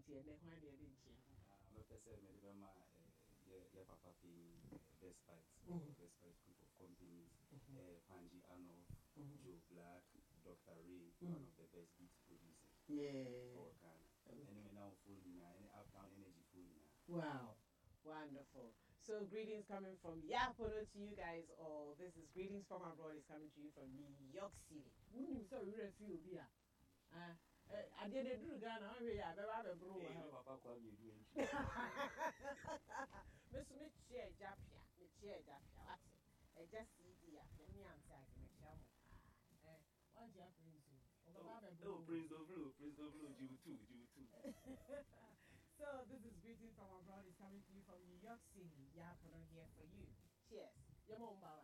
tea and then when they didn't cheer. I'm a person, yeah, Papa despite group of companies, Panji Anov, Joe Black, Dr. Ray, one of the best beat producers. Yeah. Anyway, now phone any uptown energy phone now. Wow. Wonderful. So greetings coming from Yapono to you guys all. This is Greetings from Abroad is coming to you from New York City. Wouldn't you say we feel here? I didn't do Ghana. I'm here. Bro. Papa called you doing. Miss Mitchell Japia. What's it? I just see the me answer. What's your prince? Oh, Prince of Blue, you too. So this is Greetings from Abroad is coming to you from New York City. Yapono here for you. Cheers. Your mom, Baba.